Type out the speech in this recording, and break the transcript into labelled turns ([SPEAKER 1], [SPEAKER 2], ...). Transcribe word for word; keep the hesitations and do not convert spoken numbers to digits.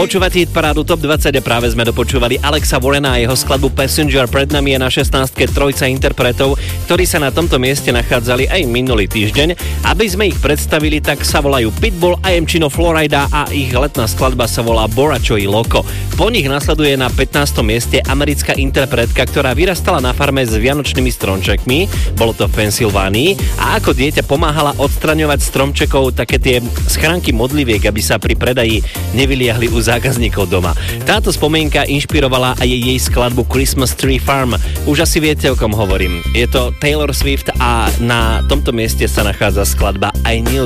[SPEAKER 1] Počúvate hit parádu Top dvadsať a práve sme dopočúvali Alexa Warrena a jeho skladbu Passenger. Pred nami je na šestnástke trojca interpretov, ktorí sa na tomto mieste nachádzali aj minulý týždeň. Aby sme ich predstavili, tak sa volajú Pitbull, I Am Chino Florida a ich letná skladba sa volá Borracho y Loco. Po nich nasleduje na pätnástom mieste americká interpretka, ktorá vyrastala na farme s vianočnými stromčekmi, bolo to v Pensylvánii, a ako dieťa pomáhala odstraňovať stromčekov také tie schránky modliviek, aby sa pri predaji nevyliahli u zákazníkov doma. Táto spomienka inšpirovala aj jej skladbu Christmas Tree Farm. Už asi viete, o kom hovorím. Je to Taylor Swift a na tomto mieste sa nachádza skladba I Knew